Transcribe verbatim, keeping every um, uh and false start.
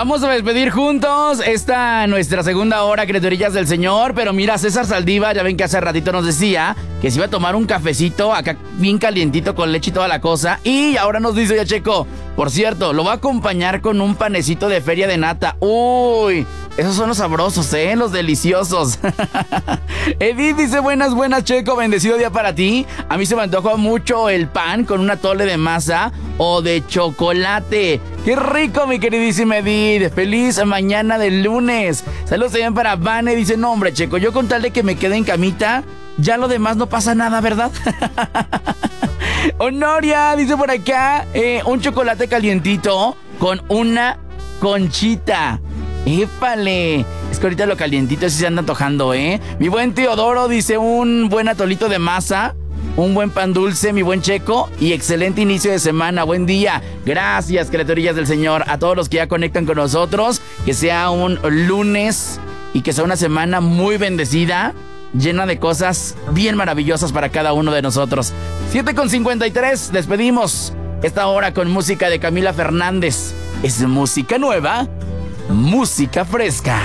Vamos a despedir juntos esta nuestra segunda hora, criaturillas del Señor. Pero mira, César Saldívar, ya ven que hace ratito nos decía que se iba a tomar un cafecito acá bien calientito con leche y toda la cosa. Y ahora nos dice ya Checo, por cierto, lo va a acompañar con un panecito de feria de nata. Uy, esos son los sabrosos, ¿eh? Los deliciosos. Edith dice, buenas, buenas, Checo, bendecido día para ti. A mí se me antojó mucho el pan con un atole de masa o de chocolate. ¡Qué rico, mi queridísima Edith! ¡Feliz mañana del lunes! Saludos también para Vane. Dice, no, hombre, Checo, yo con tal de que me quede en camita, ya lo demás no pasa nada, ¿verdad? Honoria dice por acá, eh, un chocolate calientito con una conchita. ¡Épale! Es que ahorita lo calientito sí se anda antojando, ¿eh? Mi buen Teodoro dice, un buen atolito de masa, un buen pan dulce, mi buen Checo, y excelente inicio de semana. Buen día. Gracias, criaturillas del Señor. A todos los que ya conectan con nosotros, que sea un lunes y que sea una semana muy bendecida, llena de cosas bien maravillosas para cada uno de nosotros. siete con cincuenta y tres, despedimos esta hora con música de Camila Fernández. Es música nueva, música fresca.